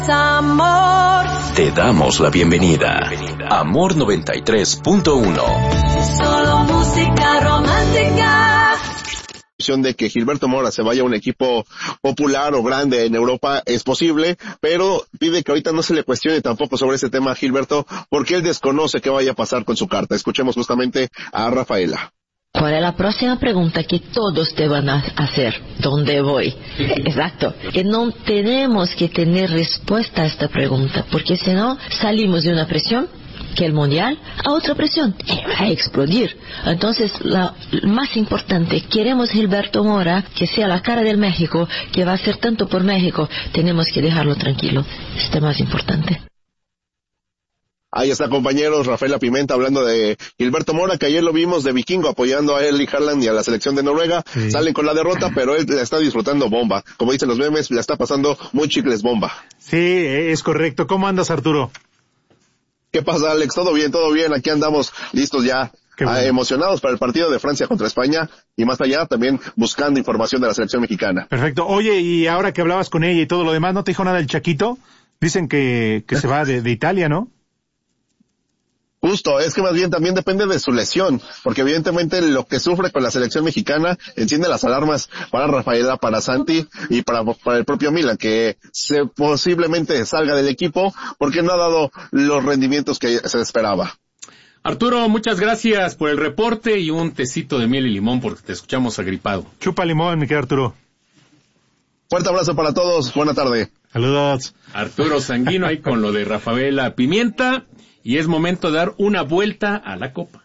Amor. Te damos la bienvenida. Amor 93.1. Solo música romántica. De que Gilberto Mora se vaya a un equipo popular o grande en Europa es posible, pero pide que ahorita no se le cuestione tampoco sobre ese tema a Gilberto, porque él desconoce qué vaya a pasar con su carta. Escuchemos justamente a Rafaela. ¿Cuál es la próxima pregunta que todos te van a hacer? ¿Dónde voy? Exacto. Y no tenemos que tener respuesta a esta pregunta, porque si no, salimos de una presión, que el mundial, a otra presión, y va a explodir. Entonces, lo más importante, queremos Gilberto Mora, que sea la cara del México, que va a hacer tanto por México, tenemos que dejarlo tranquilo. Esto es más importante. Ahí está, compañeros, Rafaela Pimenta hablando de Gilberto Mora, que ayer lo vimos de vikingo apoyando a Erling Haaland y a la selección de Noruega. Sí. Salen con la derrota, pero él la está disfrutando bomba. Como dicen los memes, la está pasando muy chicles bomba. Sí, es correcto. ¿Cómo andas, Arturo? ¿Qué pasa, Alex? Todo bien. Aquí andamos listos ya, bueno. Emocionados para el partido de Francia contra España y más allá también buscando información de la selección mexicana. Perfecto. Oye, y ahora que hablabas con ella y todo lo demás, ¿no te dijo nada el Chaquito? Dicen que se va de Italia, ¿no? Justo, es que más bien también depende de su lesión, porque evidentemente lo que sufre con la selección mexicana enciende las alarmas para Rafaela, para Santi y para el propio Milan, que posiblemente salga del equipo porque no ha dado los rendimientos que se esperaba. Arturo, muchas gracias por el reporte y un tecito de miel y limón porque te escuchamos agripado. Chupa limón, mi querido Arturo. Fuerte abrazo para todos, buena tarde. Saludos. Arturo Sanguino ahí con lo de Rafaela Pimienta. Y es momento de dar una vuelta a la Copa.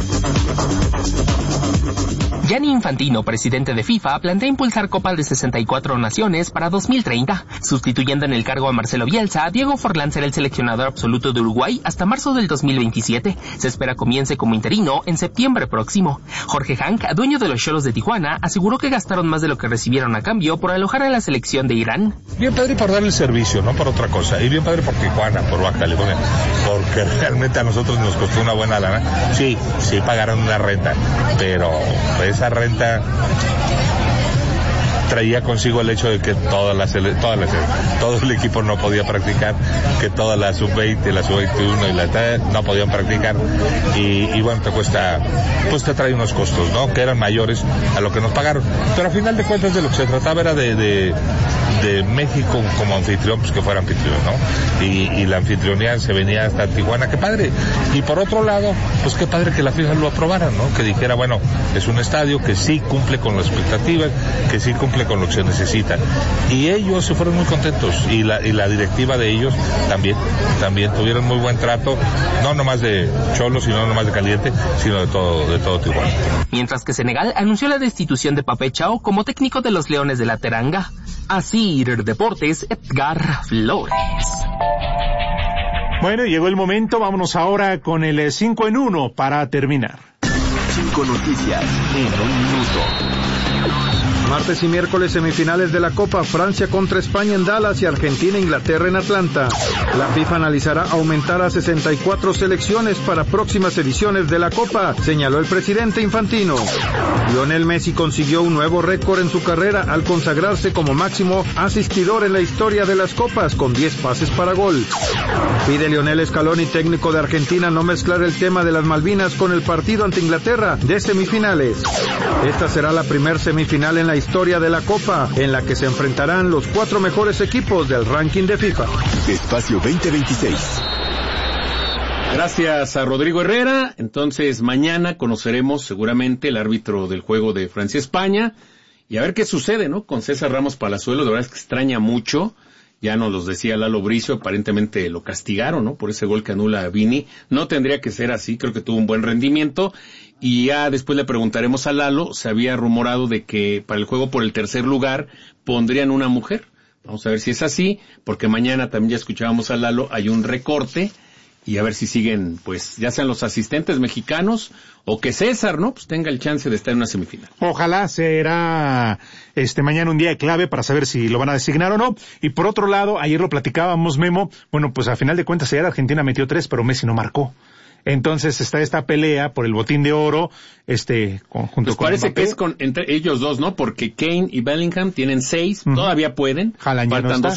Gianni Infantino, presidente de FIFA, plantea impulsar Copa de 64 naciones para 2030. Sustituyendo en el cargo a Marcelo Bielsa, Diego Forlán será el seleccionador absoluto de Uruguay hasta marzo del 2027. Se espera comience como interino en septiembre próximo. Jorge Hank, dueño de los Xolos de Tijuana, aseguró que gastaron más de lo que recibieron a cambio por alojar a la selección de Irán. Bien padre por darle servicio, no por otra cosa. Y bien padre por Tijuana, por Baja California, porque realmente a nosotros nos costó una buena lana. Sí pagaron una renta, pero esa renta traía consigo el hecho de que todo el equipo no podía practicar, que toda la sub-20, la sub-21 y la T no podían practicar y bueno, te trae unos costos, ¿no? Que eran mayores a lo que nos pagaron. Pero a final de cuentas de lo que se trataba era de México como anfitrión, pues que fuera anfitrión, ¿no? Y la anfitrionía se venía hasta Tijuana, qué padre. Y por otro lado, pues qué padre que la FIFA lo aprobara, ¿no? Que dijera, bueno, es un estadio que sí cumple con las expectativas, que sí cumple con lo que se necesita. Y ellos se fueron muy contentos, y la directiva de ellos también tuvieron muy buen trato, no nomás de Xolos, no nomás de Caliente, sino de todo Tijuana. Mientras que Senegal anunció la destitución de Pape Thiaw como técnico de los Leones de la Teranga. Asir Deportes, Edgar Flores. Bueno, llegó el momento, vámonos ahora con el 5 en 1 para terminar. 5 noticias en un minuto. Martes y miércoles semifinales de la Copa, Francia contra España en Dallas y Argentina e Inglaterra en Atlanta. La FIFA analizará aumentar a 64 selecciones para próximas ediciones de la Copa, señaló el presidente Infantino. Lionel Messi consiguió un nuevo récord en su carrera al consagrarse como máximo asistidor en la historia de las Copas con 10 pases para gol. Pide Lionel Scaloni, técnico de Argentina, no mezclar el tema de las Malvinas con el partido ante Inglaterra de semifinales. Esta será la primer semifinal en la historia de la Copa, en la que se enfrentarán los 4 mejores equipos del ranking de FIFA. Espacio 2026. Gracias a Rodrigo Herrera. Entonces mañana conoceremos seguramente el árbitro del juego de Francia-España y a ver qué sucede, ¿no? Con César Ramos Palazuelos, de verdad es que extraña mucho. Ya nos los decía Lalo Bricio, aparentemente lo castigaron, ¿no? Por ese gol que anula a Vini. No tendría que ser así, creo que tuvo un buen rendimiento. Y ya después le preguntaremos a Lalo, se había rumorado de que para el juego por el tercer lugar pondrían una mujer. Vamos a ver si es así, porque mañana también ya escuchábamos a Lalo, hay un recorte. Y a ver si siguen, pues, ya sean los asistentes mexicanos o que César, ¿no? Pues tenga el chance de estar en una semifinal. Ojalá será mañana un día clave para saber si lo van a designar o no. Y por otro lado, ayer lo platicábamos, Memo, bueno, pues a final de cuentas ayer Argentina metió 3, pero Messi no marcó. Entonces está esta pelea por el botín de oro, junto pues con parece Mbappé. que es entre ellos dos, ¿no? Porque Kane y Bellingham tienen 6, todavía pueden. Haaland ya no está.